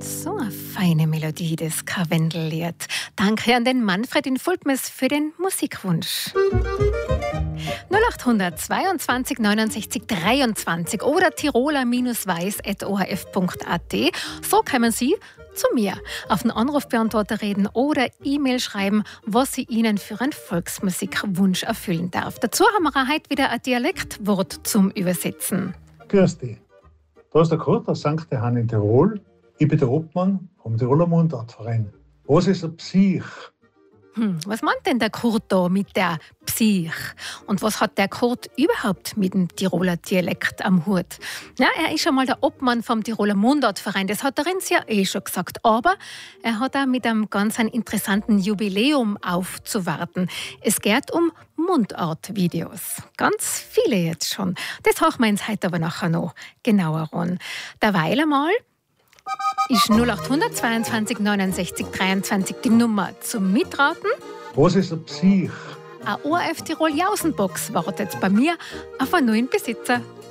So eine feine Melodie, das Karwendellied. Danke an den Manfred in Fultmes für den Musikwunsch. 0800 22 69 23 oder tiroler-weiß@orf.at. So kommen Sie zu mir auf den Anrufbeantworter reden oder E-Mail schreiben, was Sie Ihnen für einen Volksmusikwunsch erfüllen darf. Dazu haben wir heute wieder ein Dialektwort zum Übersetzen. Grüß dich. Da ist der Kurt aus St. Johann in Tirol. Ich bin der Obmann vom Tiroler Mundartverein. Was ist ein Psych? Was meint denn der Kurt da mit der Psych? Und was hat der Kurt überhaupt mit dem Tiroler Dialekt am Hut? Ja, er ist einmal der Obmann vom Tiroler Mundartverein, das hat der Renz ja schon gesagt. Aber er hat auch mit einem ganz interessanten Jubiläum aufzuwarten. Es geht um Mundartvideos. Ganz viele jetzt schon. Das hören wir uns heute aber nachher noch genauer an. Derweil einmal ist 0800 22 69 23 die Nummer zum Mitraten. Was ist ein Psych? Eine ORF Tirol Jausenbox wartet bei mir auf einen neuen Besitzer.